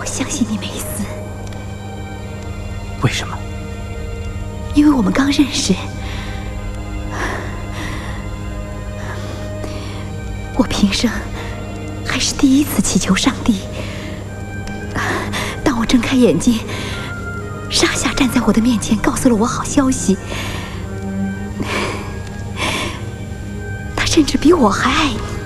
相信你没死。 为什么？ 因为我们刚认识，我平生还是第一次祈求上帝。当我睁开眼睛，沙夏站在我的面前，告诉了我好消息。他甚至比我还爱你。